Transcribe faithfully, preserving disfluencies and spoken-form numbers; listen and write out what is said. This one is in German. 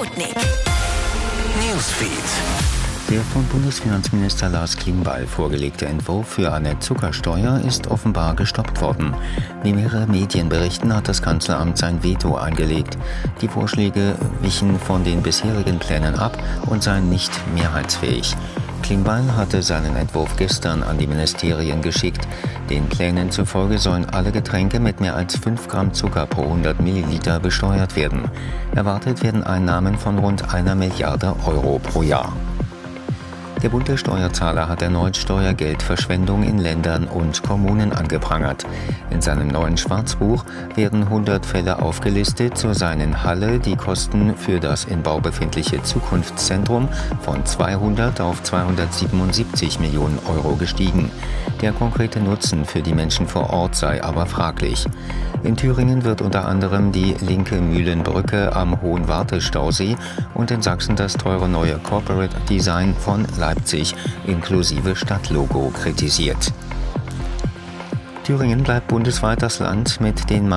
Sputnik. Newsfeed. Der von Bundesfinanzminister Lars Klingbeil vorgelegte Entwurf für eine Zuckersteuer ist offenbar gestoppt worden. Wie mehrere Medien berichten, hat das Kanzleramt sein Veto eingelegt. Die Vorschläge wichen von den bisherigen Plänen ab und seien nicht mehrheitsfähig. Klingbeil hatte seinen Entwurf gestern an die Ministerien geschickt. Den Plänen zufolge sollen alle Getränke mit mehr als fünf Gramm Zucker pro hundert Milliliter besteuert werden. Erwartet werden Einnahmen von rund einer Milliarde Euro pro Jahr. Der Bund der Steuerzahler hat erneut Steuergeldverschwendung in Ländern und Kommunen angeprangert. In seinem neuen Schwarzbuch werden hundert Fälle aufgelistet, so seien in Halle die Kosten für das in Bau befindliche Zukunftszentrum von zweihundert auf zweihundertsiebenundsiebzig Millionen Euro gestiegen. Der konkrete Nutzen für die Menschen vor Ort sei aber fraglich. In Thüringen wird unter anderem die linke Mühlenbrücke am Hohen Wartestausee und in Sachsen das teure neue Corporate Design von Leipzig inklusive Stadtlogo kritisiert. Thüringen bleibt bundesweit das Land mit den